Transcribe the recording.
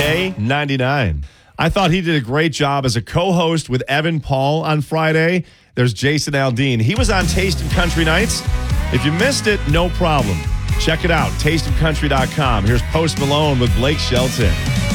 Day 99. I thought he did a great job as a co-host with Evan Paul on Friday. There's Jason Aldean. He was on Taste of Country Nights. If you missed it, no problem. Check it out, tasteofcountry.com. Here's Post Malone with Blake Shelton.